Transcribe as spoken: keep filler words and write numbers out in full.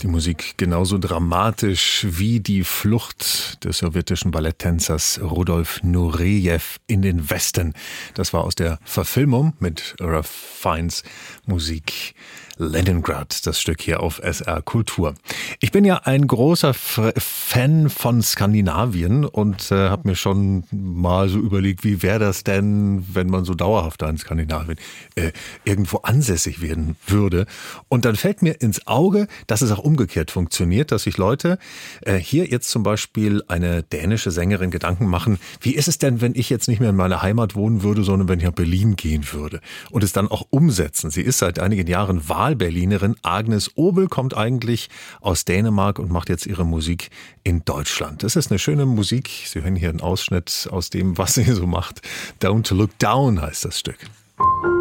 Die Musik genauso dramatisch wie die Flucht des sowjetischen Balletttänzers Rudolf Nurejew in den Westen. Das war aus der Verfilmung mit Ralph Fiennes Musik Leningrad, das Stück hier auf S R Kultur. Ich bin ja ein großer F- Fan von Skandinavien und äh, habe mir schon mal so überlegt, wie wäre das denn, wenn man so dauerhaft da in Skandinavien äh, irgendwo ansässig werden würde. Und dann fällt mir ins Auge, dass es auch umgekehrt funktioniert, dass sich Leute äh, hier jetzt zum Beispiel eine dänische Sängerin Gedanken machen, wie ist es denn, wenn ich jetzt nicht mehr in meiner Heimat wohnen würde, sondern wenn ich nach Berlin gehen würde und es dann auch umsetzen. Sie ist seit einigen Jahren Wahlberlinerin. Agnes Obel kommt eigentlich aus Dänemark und macht jetzt ihre Musik in Deutschland. Das ist eine schöne Musik. Sie hören hier einen Ausschnitt aus dem, was sie so macht. Don't Look Down heißt das Stück.